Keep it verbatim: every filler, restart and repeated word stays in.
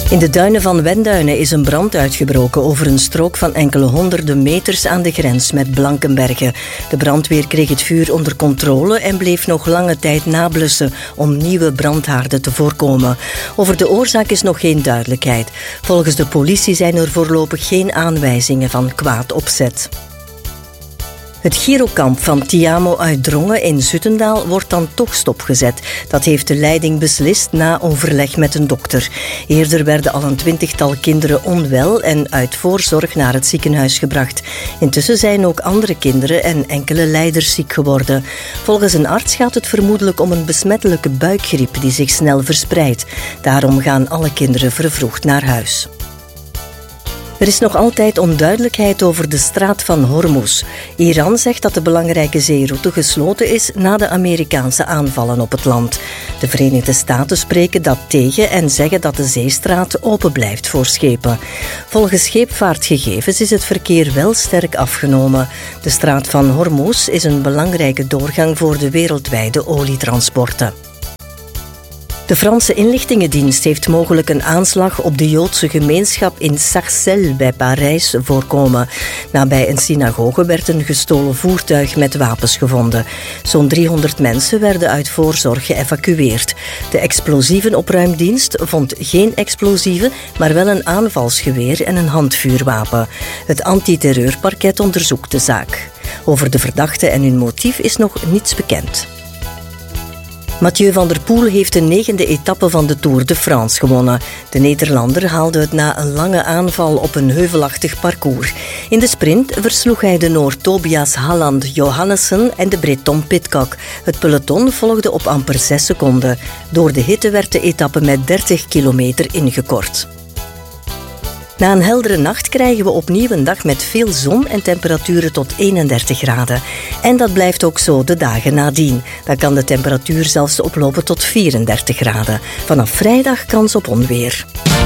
In de duinen van Wenduinen is een brand uitgebroken over een strook van enkele honderden meters aan de grens met Blankenberge. De brandweer kreeg het vuur onder controle en bleef nog lange tijd nablussen om nieuwe brandhaarden te voorkomen. Over de oorzaak is nog geen duidelijkheid. Volgens de politie zijn er voorlopig geen aanwijzingen van kwaad opzet. Het Girokamp van Tiamo uit Drongen in Zuttendaal wordt dan toch stopgezet. Dat heeft de leiding beslist na overleg met een dokter. Eerder werden al een twintigtal kinderen onwel en uit voorzorg naar het ziekenhuis gebracht. Intussen zijn ook andere kinderen en enkele leiders ziek geworden. Volgens een arts gaat het vermoedelijk om een besmettelijke buikgriep die zich snel verspreidt. Daarom gaan alle kinderen vervroegd naar huis. Er is nog altijd onduidelijkheid over de straat van Hormuz. Iran zegt dat de belangrijke zeeroute gesloten is na de Amerikaanse aanvallen op het land. De Verenigde Staten spreken dat tegen en zeggen dat de zeestraat open blijft voor schepen. Volgens scheepvaartgegevens is het verkeer wel sterk afgenomen. De straat van Hormuz is een belangrijke doorgang voor de wereldwijde olietransporten. De Franse inlichtingendienst heeft mogelijk een aanslag op de Joodse gemeenschap in Sarcelles bij Parijs voorkomen. Nabij een synagoge werd een gestolen voertuig met wapens gevonden. Zo'n driehonderd mensen werden uit voorzorg geëvacueerd. De explosievenopruimdienst vond geen explosieven, maar wel een aanvalsgeweer en een handvuurwapen. Het antiterreurparket onderzoekt de zaak. Over de verdachten en hun motief is nog niets bekend. Mathieu van der Poel heeft de negende etappe van de Tour de France gewonnen. De Nederlander haalde het na een lange aanval op een heuvelachtig parcours. In de sprint versloeg hij de Noor Tobias Halland Johannessen en de Breton Pidcock. Het peloton volgde op amper zes seconden. Door de hitte werd de etappe met dertig kilometer ingekort. Na een heldere nacht krijgen we opnieuw een dag met veel zon en temperaturen tot eenendertig graden. En dat blijft ook zo de dagen nadien. Dan kan de temperatuur zelfs oplopen tot vierendertig graden. Vanaf vrijdag kans op onweer.